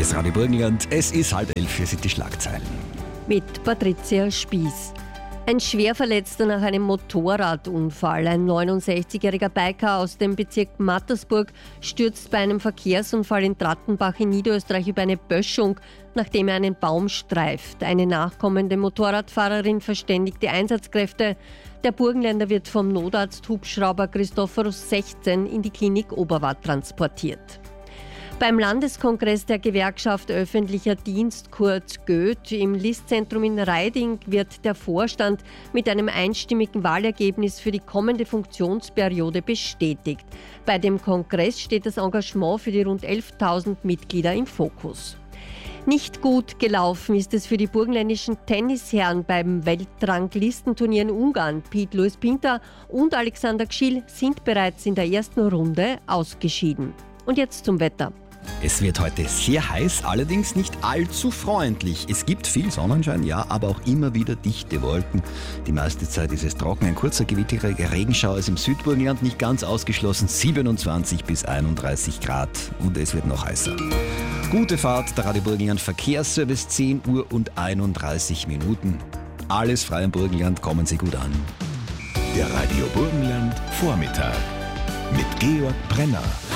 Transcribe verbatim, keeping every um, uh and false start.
Hier ist Radio Burgenland. Es ist halb elf, hier sind die Schlagzeilen. Mit Patricia Spieß. Ein Schwerverletzter nach einem Motorradunfall. Ein neunundsechzigjähriger Biker aus dem Bezirk Mattersburg stürzt bei einem Verkehrsunfall in Trattenbach in Niederösterreich über eine Böschung, nachdem er einen Baum streift. Eine nachkommende Motorradfahrerin verständigt die Einsatzkräfte. Der Burgenländer wird vom Notarzt-Hubschrauber Christophorus sechzehn in die Klinik Oberwart transportiert. Beim Landeskongress der Gewerkschaft Öffentlicher Dienst, kurz Göt, im Listzentrum in Reiding wird der Vorstand mit einem einstimmigen Wahlergebnis für die kommende Funktionsperiode bestätigt. Bei dem Kongress steht das Engagement für die rund elftausend Mitglieder im Fokus. Nicht gut gelaufen ist es für die burgenländischen Tennisherren beim Weltranglistenturnier in Ungarn. Piet Louis Pinter und Alexander Gschill sind bereits in der ersten Runde ausgeschieden. Und jetzt zum Wetter. Es wird heute sehr heiß, allerdings nicht allzu freundlich. Es gibt viel Sonnenschein, ja, aber auch immer wieder dichte Wolken. Die meiste Zeit ist es trocken. Ein kurzer gewitteriger Regenschauer ist im Südburgenland nicht ganz ausgeschlossen. siebenundzwanzig bis einunddreißig Grad und es wird noch heißer. Gute Fahrt, der Radio Burgenland Verkehrsservice, zehn Uhr und einunddreißig Minuten. Alles frei im Burgenland, kommen Sie gut an. Der Radio Burgenland Vormittag mit Georg Brenner.